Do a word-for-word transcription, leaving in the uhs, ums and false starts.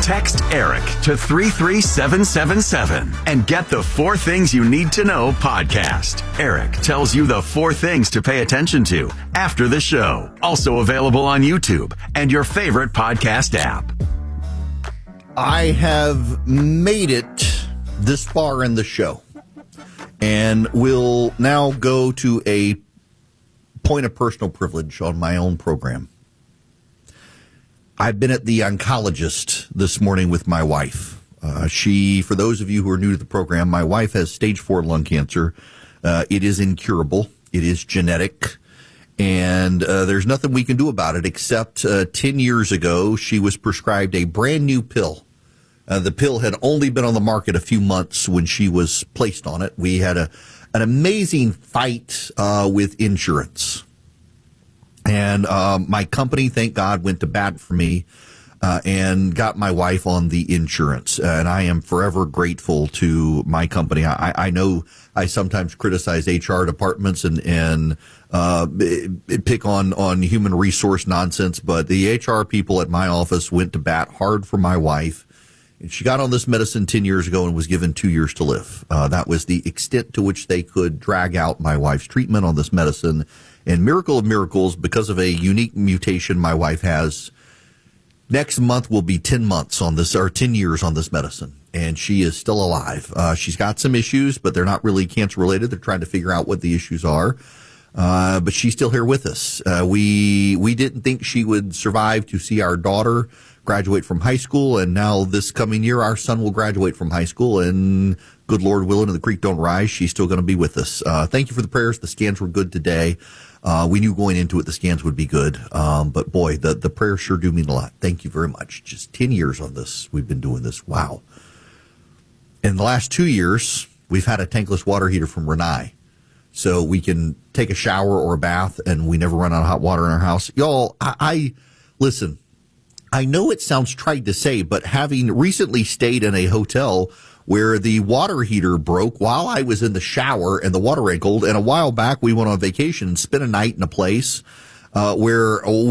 Text ERIC to three three seven seven seven and get the Four Things You Need to Know podcast. ERIC tells you the four things to pay attention to after the show. Also available on YouTube and your favorite podcast app. I have made it this far in the show, and will now go to a point of personal privilege on my own program. I've been at the oncologist this morning with my wife. Uh, she, for those of you who are new to the program, my wife has stage four lung cancer. Uh, it is incurable. It is genetic. And uh, there's nothing we can do about it except uh, ten years ago, she was prescribed a brand new pill. Uh, the pill had only been on the market a few months when she was placed on it. We had a an amazing fight uh, with insurance. And uh, my company, thank God, went to bat for me uh, and got my wife on the insurance. And I am forever grateful to my company. I, I know I sometimes criticize H R departments and, and uh, pick on, on human resource nonsense, but the H R people at my office went to bat hard for my wife. She got on this medicine ten years ago and was given two years to live. Uh, that was the extent to which they could drag out my wife's treatment on this medicine. And miracle of miracles, because of a unique mutation my wife has, next month will be ten months on this, or ten years on this medicine. And she is still alive. Uh, she's got some issues, but they're not really cancer related. They're trying to figure out what the issues are. Uh, but she's still here with us. Uh, we, we didn't think she would survive to see our daughter graduate from high school, and now this coming year, our son will graduate from high school, and good Lord willing, and the creek don't rise, she's still going to be with us. Uh, thank you for the prayers. The scans were good today. Uh, we knew going into it the scans would be good, um, but boy, the, the prayers sure do mean a lot. Thank you very much. Just ten years on this. We've been doing this. Wow. In the last two years, we've had a tankless water heater from Renai. So we can take a shower or a bath, and we never run out of hot water in our house. Y'all, I, I listen, I know it sounds trite to say, but having recently stayed in a hotel where the water heater broke while I was in the shower and the water ran cold, and a while back we went on vacation and spent a night in a place uh, where